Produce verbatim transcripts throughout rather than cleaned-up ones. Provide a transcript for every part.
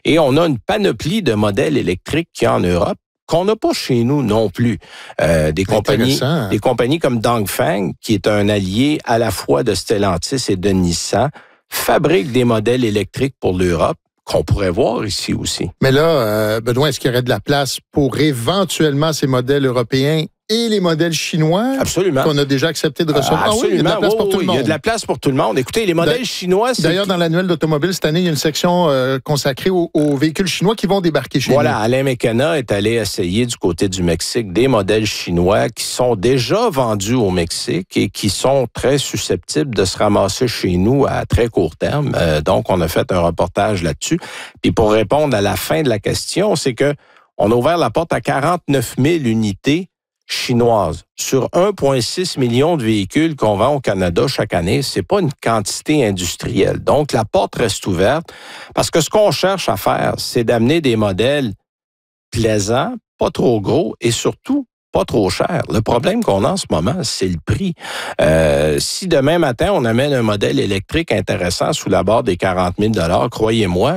Et on a une panoplie de modèles électriques qu'il y a en Europe qu'on n'a pas chez nous non plus. Euh, des compagnies, des compagnies comme Dongfeng, qui est un allié à la fois de Stellantis et de Nissan, fabriquent des modèles électriques pour l'Europe qu'on pourrait voir ici aussi. Mais là, euh, Benoît, est-ce qu'il y aurait de la place pour éventuellement ces modèles européens et les modèles chinois Absolument. Qu'on a déjà accepté de recevoir? Absolument. Ah oui, il y a de la place oui, pour tout oui, le monde. Il y a de la place pour tout le monde. Écoutez, les modèles chinois... C'est... D'ailleurs, dans l'annuel d'automobile, cette année, il y a une section euh, consacrée aux, aux véhicules chinois qui vont débarquer chez voilà, nous. Voilà, Alain Mekena est allé essayer du côté du Mexique des modèles chinois qui sont déjà vendus au Mexique et qui sont très susceptibles de se ramasser chez nous à très court terme. Euh, donc, on a fait un reportage là-dessus. Puis pour répondre à la fin de la question, c'est que on a ouvert la porte à quarante-neuf mille unités chinoises. Sur un virgule six million de véhicules qu'on vend au Canada chaque année, c'est pas une quantité industrielle. Donc, la porte reste ouverte parce que ce qu'on cherche à faire, c'est d'amener des modèles plaisants, pas trop gros et surtout pas trop cher. Le problème qu'on a en ce moment, c'est le prix. Euh, si demain matin, on amène un modèle électrique intéressant sous la barre des quarante mille dollars, croyez-moi,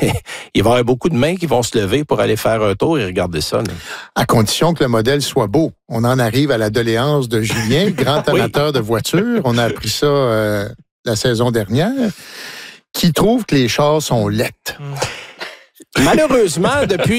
il va y avoir beaucoup de mains qui vont se lever pour aller faire un tour et regarder ça. Là. À condition que le modèle soit beau. On en arrive à la doléance de Julien, grand amateur oui. de voitures. On a appris ça euh, la saison dernière, qui trouve que les chars sont laids. Mmh. Malheureusement, depuis,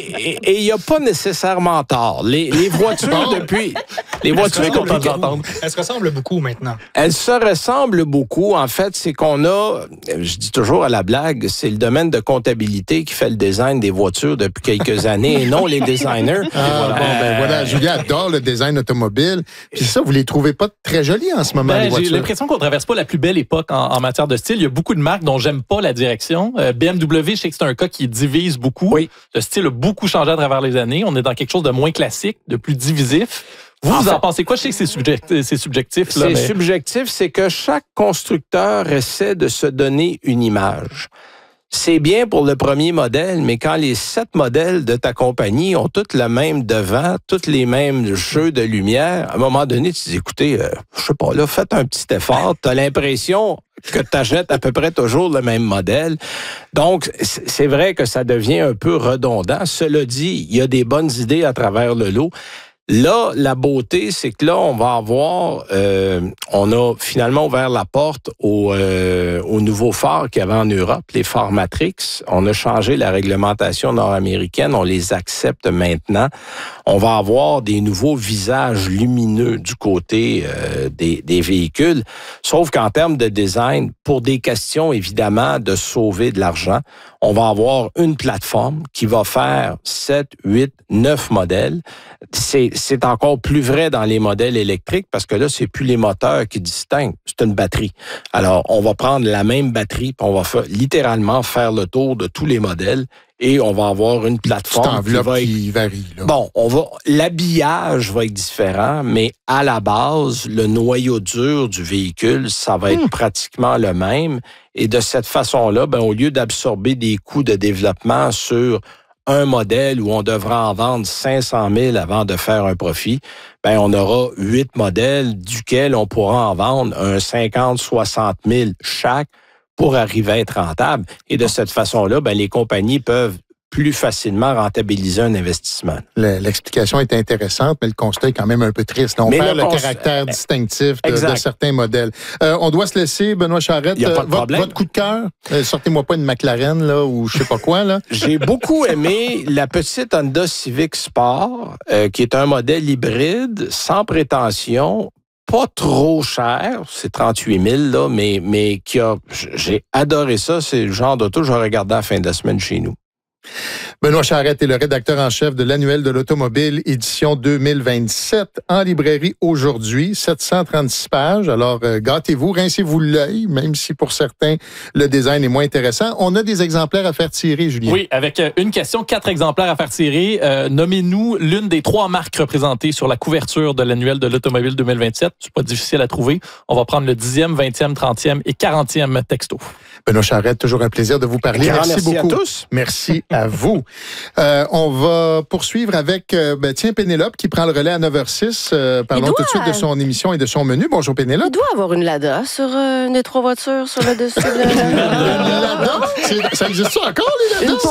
et il n'y a pas nécessairement tort. Les, les voitures, depuis... Les voitures, qu'on peut entendre. Elles se ressemblent beaucoup maintenant. Elles se ressemblent beaucoup. En fait, c'est qu'on a, je dis toujours à la blague, c'est le domaine de comptabilité qui fait le design des voitures depuis quelques années et non les designers. Ah, voilà. Bon, ben voilà, Julien adore le design automobile. Puis ça, vous les trouvez pas très jolis en ce moment, ben, les voitures? J'ai l'impression qu'on traverse pas la plus belle époque en, en matière de style. Il y a beaucoup de marques dont j'aime pas la direction. Euh, B M W, je sais que c'est un cas qui divise beaucoup. Oui. Le style a beaucoup changé à travers les années. On est dans quelque chose de moins classique, de plus divisif. Vous, en vous en fait, pensez quoi? Je sais que c'est subjectif. C'est subjectif, là, c'est mais... subjectif, c'est que chaque constructeur essaie de se donner une image. C'est bien pour le premier modèle, mais quand les sept modèles de ta compagnie ont tous le même devant, tous les mêmes jeux de lumière, à un moment donné, tu dis, écoutez, euh, je sais pas, là, faites un petit effort. Tu as l'impression que tu achètes à peu près toujours le même modèle. Donc, c'est vrai que ça devient un peu redondant. Cela dit, il y a des bonnes idées à travers le lot. Là, la beauté, c'est que là, on va avoir, euh, on a finalement ouvert la porte aux, euh, aux nouveaux phares qu'il y avait en Europe, les phares Matrix. On a changé la réglementation nord-américaine, on les accepte maintenant. On va avoir des nouveaux visages lumineux du côté euh, des, des véhicules, sauf qu'en termes de design, pour des questions évidemment de sauver de l'argent, on va avoir une plateforme qui va faire sept, huit, neuf modèles. C'est, c'est encore plus vrai dans les modèles électriques parce que là, c'est plus les moteurs qui distinguent, c'est une batterie. Alors, on va prendre la même batterie puis on va faire, littéralement faire le tour de tous les modèles et on va avoir une plateforme qui, va être... qui varie. Là. Bon, on va l'habillage va être différent, mais à la base, le noyau dur du véhicule, ça va être mmh. pratiquement le même. Et de cette façon-là, ben, au lieu d'absorber des coûts de développement sur un modèle où on devra en vendre cinq cent mille avant de faire un profit, ben, on aura huit modèles duquel on pourra en vendre un cinquante, soixante mille chaque pour arriver à être rentable. Et de cette façon-là, ben, les compagnies peuvent plus facilement rentabiliser un investissement. L'explication est intéressante, mais le constat est quand même un peu triste. On mais perd le, le const... caractère distinctif de, de certains modèles. Euh, on doit se laisser, Benoît Charette. Il y a pas de votre, problème. Votre coup de cœur, euh, sortez-moi pas une McLaren là, ou je sais pas quoi. Là. J'ai beaucoup aimé la petite Honda Civic Sport, euh, qui est un modèle hybride, sans prétention, pas trop cher, c'est trente-huit mille, là, mais, mais qui a, j'ai adoré ça. C'est le genre d'auto que je vais regarder à la fin de la semaine chez nous. Benoît Charette est le rédacteur en chef de l'Annuel de l'automobile, édition deux mille vingt-sept, en librairie aujourd'hui, sept cent trente-six pages. Alors, euh, gâtez-vous, rincez-vous l'œil, même si pour certains, le design est moins intéressant. On a des exemplaires à faire tirer, Julien. Oui, avec une question, quatre exemplaires à faire tirer. Euh, nommez-nous l'une des trois marques représentées sur la couverture de l'Annuel de l'automobile deux mille vingt-sept. C'est pas difficile à trouver. On va prendre le dixième, vingtième, trentième et quarantième texto. Benoît Charette, toujours un plaisir de vous parler. Merci, merci beaucoup. Merci à tous. Merci à vous. Euh, on va poursuivre avec, euh, ben, tiens, Pénélope qui prend le relais à neuf heures six. Euh, parlons doit... tout de suite de son émission et de son menu. Bonjour, Pénélope. Il doit avoir une Lada sur euh, une des trois voitures sur le dessus de... Une Lada? Ça existe ça encore, les Ladas?